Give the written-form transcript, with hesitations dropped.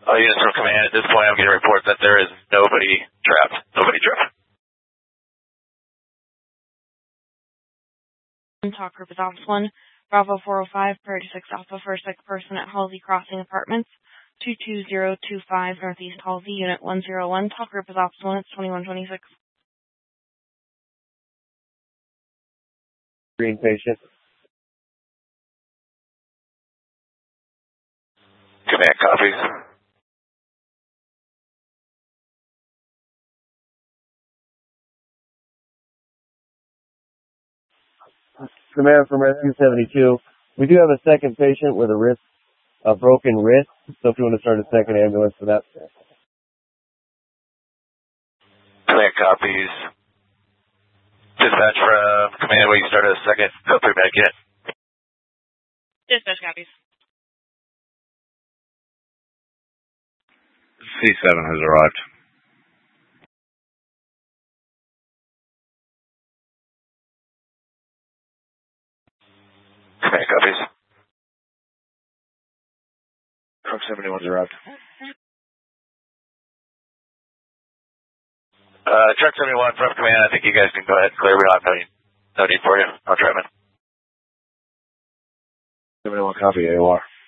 Units from command, at this point I'm getting a report that there is nobody trapped. Nobody trapped. Talk group is Office 1, Bravo 405, Priority 6 Alpha for a sick person at Halsey Crossing Apartments, 22025 Northeast Halsey, Unit 101. Talk group is Office 1, it's 2126. Green patient. Command copies. Command from Rescue 72. We do have a second patient with a broken wrist, so if you want to start a second ambulance for that. Command copies. Dispatch from command, we start a second paramedic unit. Dispatch copies. C7 has arrived. Command copies. Truck 71's arrived. Truck 71 from command, I think you guys can go ahead and clear. We don't have no need for you. No treatment. 71 copy, AOR.